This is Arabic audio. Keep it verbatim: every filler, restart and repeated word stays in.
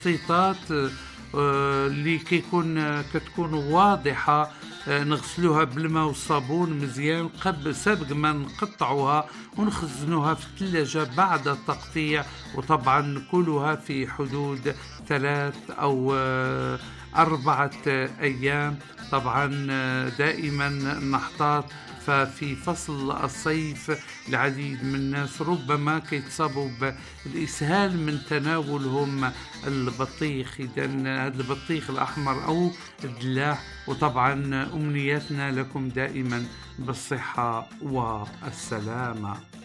بسيطات آه، اللي كيكون آه، كتكون واضحة. آه، نغسلوها بالماء والصابون مزيان قبل سابق ما نقطعوها، ونخزنوها في الثلاجة بعد التقطيع. وطبعا نكلها في حدود ثلاث أو آه، أربعة آه، أيام. طبعا آه، دائما نحتاط، ففي فصل الصيف العديد من الناس ربما كيتصابوا بالإسهال من تناولهم البطيخ. إذا هذا البطيخ الأحمر أو الدلاح. وطبعا أمنياتنا لكم دائما بالصحة والسلامة.